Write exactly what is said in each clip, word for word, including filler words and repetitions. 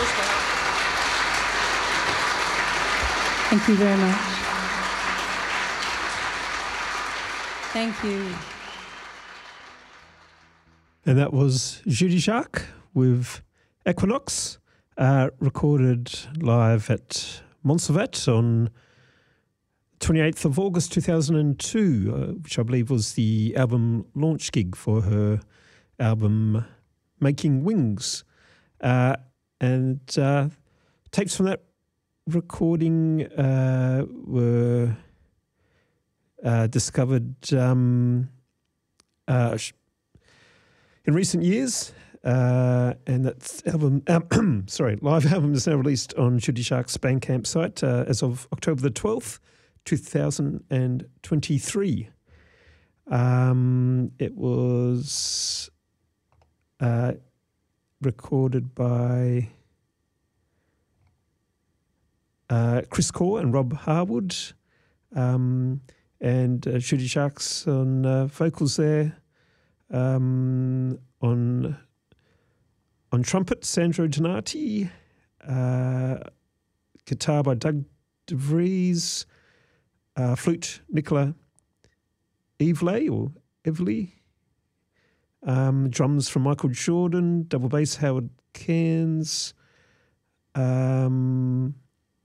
Thank you very much. Thank you. And that was Judy Jacques with Equinox, uh, recorded live at Montserrat on twenty-eighth of August two thousand two, uh, which I believe was the album launch gig for her album Making Wings. Uh, and uh, tapes from that recording uh, were uh, discovered um, uh, in recent years, uh, and that album, um, sorry, live album is now released on Judy Jacques' Bandcamp site uh, as of October the twelfth, two thousand twenty-three. Um, it was uh, recorded by uh, Chris Core and Rob Harwood, um, and uh, Judy Jacques on uh, vocals there. Um, on on trumpet, Sandro Donati, uh, guitar by Doug DeVries, uh, flute, Nicola Evley or Evley, um, drums from Michael Jordan, double bass Howard Cairns. Um,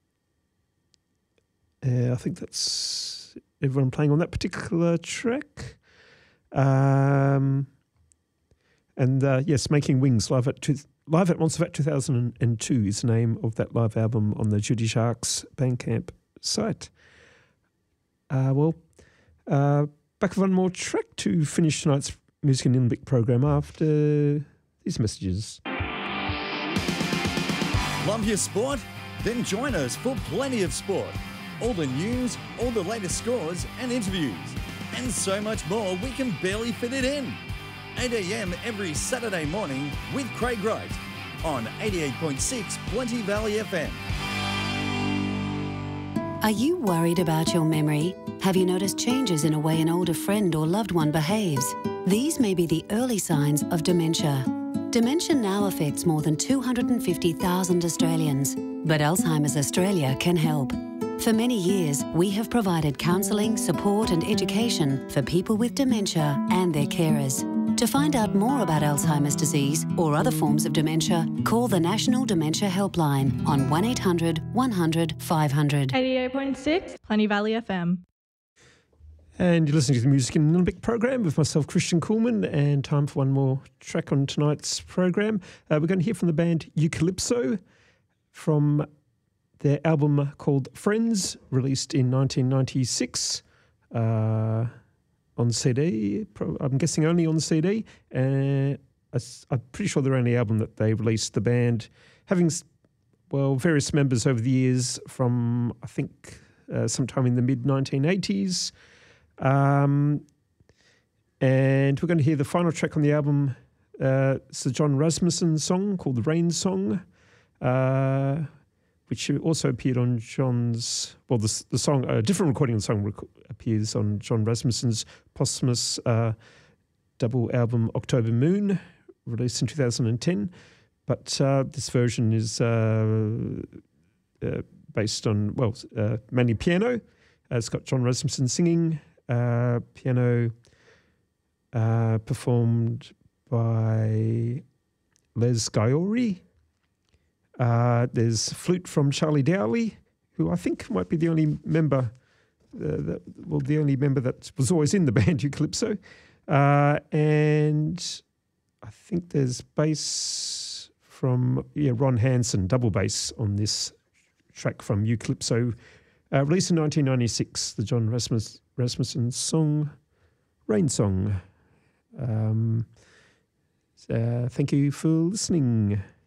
uh, I think that's everyone playing on that particular track. Um, and uh, yes, Making Wings live at two, live at Montserrat two thousand two is the name of that live album on the Judy Jacques Bandcamp site. Uh, well, uh, back with one more track to finish tonight's Music in Nimbic program after these messages. Love your sport? Then join us for Plenty of Sport. All the news, all the latest scores and interviews. And so much more, we can barely fit it in. eight a.m. every Saturday morning with Craig Wright on eighty-eight point six Plenty Valley F M. Are you worried about your memory? Have you noticed changes in a way an older friend or loved one behaves? These may be the early signs of dementia. Dementia now affects more than two hundred fifty thousand Australians, but Alzheimer's Australia can help. For many years, we have provided counselling, support and education for people with dementia and their carers. To find out more about Alzheimer's disease or other forms of dementia, call the National Dementia Helpline on one eight hundred one hundred five hundred. eighty-eight point six Plenty Valley F M. And you're listening to the Music in Nimbic program with myself, Christian Kuhlmann, and time for one more track on tonight's program. Uh, we're going to hear from the band Eucalypso from their album called Friends, released in nineteen ninety-six uh, on C D. I'm guessing only on C D. Uh, I'm pretty sure they're the only album that they released. The band having, well, various members over the years from, I think, uh, sometime in the mid nineteen eighties. Um, and we're going to hear the final track on the album. Uh, it's a John Rasmussen song called The Rain Song, uh, which also appeared on John's, well, the, the song, a different recording of the song rec- appears on John Rasmussen's posthumous uh, double album October Moon, released in two thousand ten. But uh, this version is uh, uh, based on, well, uh, mainly piano. Uh, it's got John Rasmussen singing, uh, piano uh, performed by Les Gaiori. Uh, there's flute from Charlie Dowley, who I think might be the only member, uh, that, well, the only member that was always in the band Eucalypso. Uh, and I think there's bass from yeah Ron Hansen, double bass on this track from Eucalypso, uh, released in nineteen ninety-six, the John Rasmus, Rasmussen song, Rain Song. Um, so, uh, thank you for listening.